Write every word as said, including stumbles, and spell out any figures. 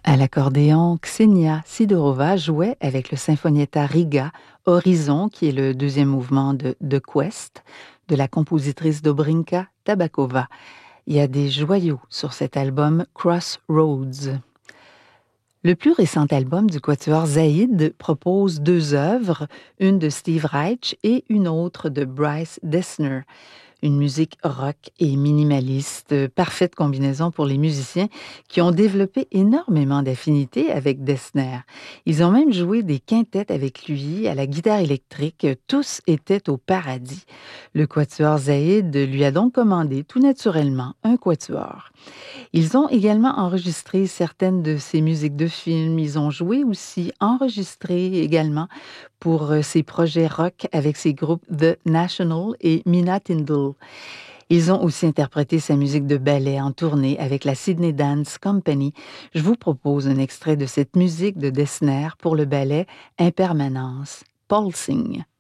À l'accordéon, Ksenia Sidorova jouait avec le Sinfonietta Riga Horizon, qui est le deuxième mouvement de The Quest, de la compositrice Dobrinka Tabakova. Il y a des joyaux sur cet album Crossroads. Le plus récent album du quatuor Zaïd propose deux œuvres, une de Steve Reich et une autre de Bryce Dessner. Une musique rock et minimaliste, parfaite combinaison pour les musiciens qui ont développé énormément d'affinités avec Dessner. Ils ont même joué des quintettes avec lui à la guitare électrique. Tous étaient au paradis. Le quatuor Zaïd lui a donc commandé tout naturellement un quatuor. Ils ont également enregistré certaines de ses musiques de films. Ils ont joué aussi, enregistré également pour euh, ses projets rock avec ses groupes The National et Mina Tindall. Ils ont aussi interprété sa musique de ballet en tournée avec la Sydney Dance Company. Je vous propose un extrait de cette musique de Dessner pour le ballet Impermanence, Pulsing.